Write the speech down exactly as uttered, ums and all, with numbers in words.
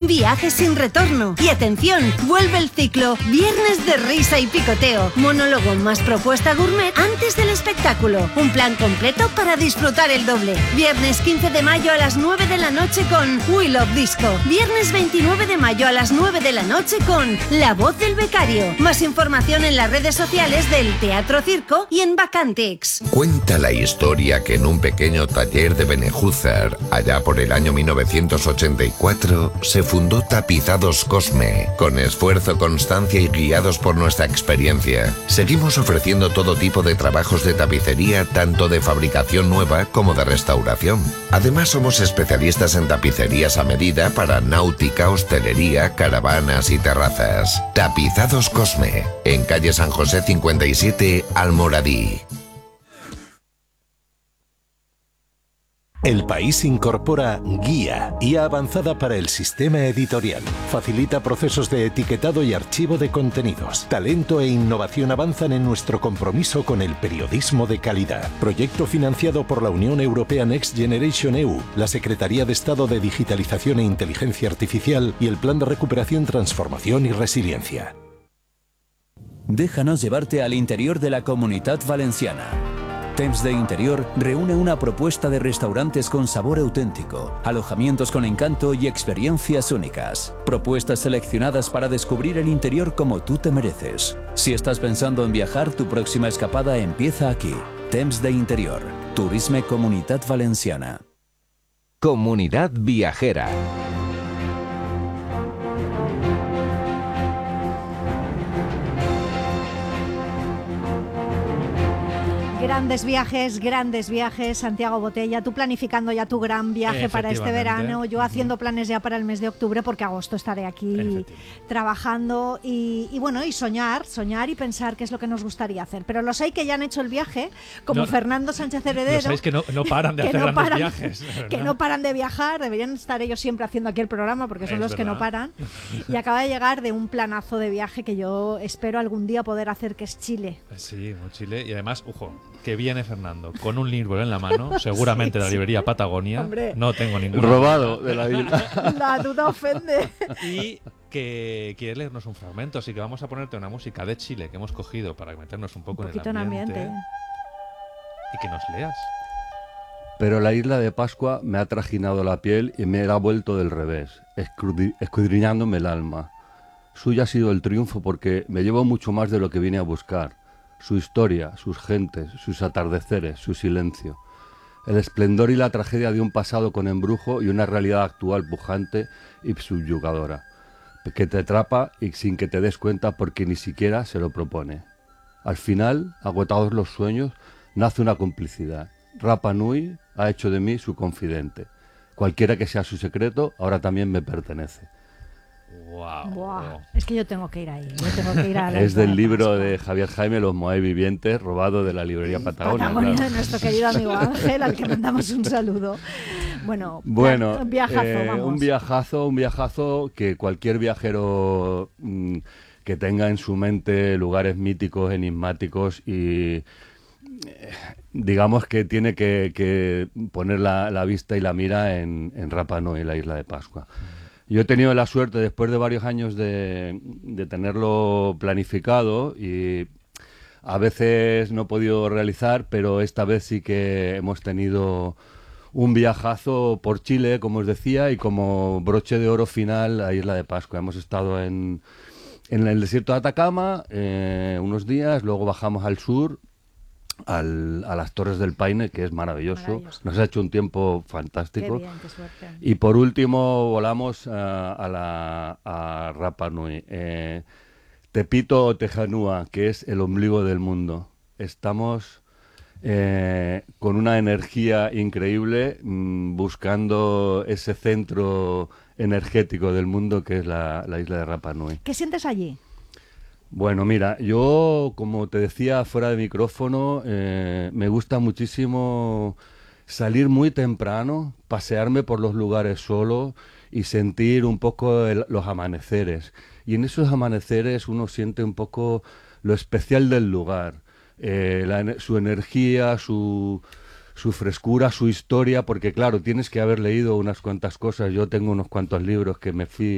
viajes sin retorno. Y atención, vuelve el ciclo Viernes de risa y picoteo. Monólogo más propuesta gourmet antes del espectáculo. Un plan completo para disfrutar el doble. Viernes quince de mayo a las nueve de la noche con We Love Disco. Viernes veintinueve de mayo a las nueve de la noche con La Voz del Becario. Más información en las redes sociales del Teatro Circo y en Vacantex. Cuenta la historia que en un pequeño taller de Benejúzar, allá por el año mil novecientos ochenta y cuatro, se fundó Tapizados Cosme. Con esfuerzo, constancia y guiados por nuestra experiencia, seguimos ofreciendo todo tipo de trabajos de tapicería, tanto de fabricación nueva como de restauración. Además, somos especialistas en tapicerías a medida para náutica, hostelería, caravanas y terrazas. Tapizados Cosme, en calle San José cincuenta y siete, Almoradí. El País incorpora Guía, guía avanzada para el sistema editorial. Facilita procesos de etiquetado y archivo de contenidos. Talento e innovación avanzan en nuestro compromiso con el periodismo de calidad. Proyecto financiado por la Unión Europea Next Generation E U, la Secretaría de Estado de Digitalización e Inteligencia Artificial y el Plan de Recuperación, Transformación y Resiliencia. Déjanos llevarte al interior de la Comunitat Valenciana. Temps de Interior reúne una propuesta de restaurantes con sabor auténtico, alojamientos con encanto y experiencias únicas. Propuestas seleccionadas para descubrir el interior como tú te mereces. Si estás pensando en viajar, tu próxima escapada empieza aquí. Temps de Interior. Turisme Comunitat Valenciana. Comunidad Viajera. Grandes viajes, grandes viajes, Santiago Botella, tú planificando ya tu gran viaje para este verano, yo haciendo planes ya para el mes de octubre porque agosto estaré aquí trabajando y, y bueno, y soñar, soñar y pensar qué es lo que nos gustaría hacer. Pero los hay que ya han hecho el viaje, como no, Fernando Sánchez Heredero. Los sabéis que no, no paran de hacer no grandes paran, viajes. Que no paran de viajar, deberían estar ellos siempre haciendo aquí el programa porque son es los verdad. Que no paran. Y acaba de llegar de un planazo de viaje que yo espero algún día poder hacer, que es Chile. Sí, Chile y además, ojo, que viene Fernando con un libro en la mano, seguramente sí, de la librería Patagonia. Hombre. No tengo ningún robado de la isla. La duda ofende. Y que quiere leernos un fragmento, así que vamos a ponerte una música de Chile que hemos cogido para meternos un poco un en el ambiente, ambiente y que nos leas. Pero la isla de Pascua me ha trajinado la piel y me la ha vuelto del revés, escudriñándome el alma. Suyo ha sido el triunfo porque me llevo mucho más de lo que vine a buscar. Su historia, sus gentes, sus atardeceres, su silencio. El esplendor y la tragedia de un pasado con embrujo y una realidad actual pujante y subyugadora, que te atrapa y sin que te des cuenta porque ni siquiera se lo propone. Al final, agotados los sueños, nace una complicidad. Rapa Nui ha hecho de mí su confidente. Cualquiera que sea su secreto, ahora también me pertenece. Wow. Wow. Es que yo tengo que ir ahí. Yo tengo que ir a la es del de libro Pascua. de Javier Jaime, Los Moai Vivientes, robado de la librería Patagonia. Patagonia, claro. De nuestro querido amigo Ángel, al que mandamos un saludo. Bueno, bueno un viajazo, eh, vamos. Un viajazo, un viajazo que cualquier viajero mmm, que tenga en su mente lugares míticos, enigmáticos y eh, digamos que tiene que, que poner la, la vista y la mira en, en Rapa Nui, la isla de Pascua. Yo he tenido la suerte, después de varios años de, de tenerlo planificado y a veces no he podido realizar, pero esta vez sí que hemos tenido un viajazo por Chile, como os decía, y como broche de oro final a Isla de Pascua. Hemos estado en, en el desierto de Atacama eh, unos días, luego bajamos al sur, Al, a las Torres del Paine, que es maravilloso. maravilloso. Nos ha hecho un tiempo fantástico. Qué bien, qué suerte. Y por último volamos uh, a, la, a Rapa Nui. Eh, Tepito o Tejanúa, que es el ombligo del mundo. Estamos eh, con una energía increíble mmm, buscando ese centro energético del mundo que es la, la isla de Rapa Nui. ¿Qué sientes allí? Bueno, mira, yo, como te decía fuera de micrófono, eh, me gusta muchísimo salir muy temprano, pasearme por los lugares solo y sentir un poco el, los amaneceres. Y en esos amaneceres uno siente un poco lo especial del lugar, eh, la, su energía, su, su frescura, su historia, porque claro, tienes que haber leído unas cuantas cosas. Yo tengo unos cuantos libros que me fui